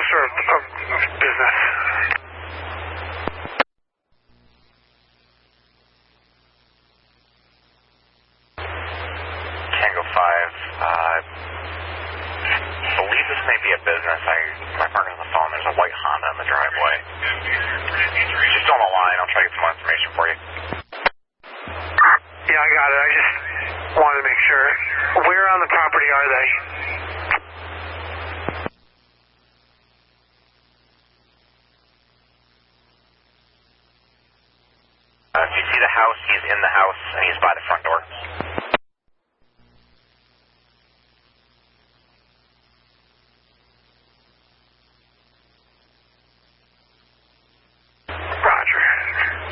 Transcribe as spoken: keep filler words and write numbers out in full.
house or a business? Tango five, uh, I believe this may be a business. I, my partner's on the phone. There's a white Honda in the driveway. Just on the line. I'll try to get some more information for you. Yeah, I got it. I just wanted to make sure. Where on the property are they? Uh, if you see the house, he's in the house and he's by the front door.